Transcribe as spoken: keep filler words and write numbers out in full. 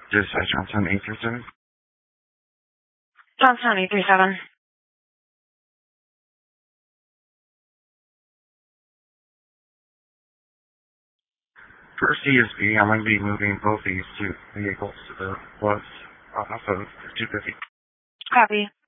Dispatch Johnson eight three seven. Johnson eight three seven. For C S B, I'm going to be moving both these two vehicles to the west off of two fifty. Copy.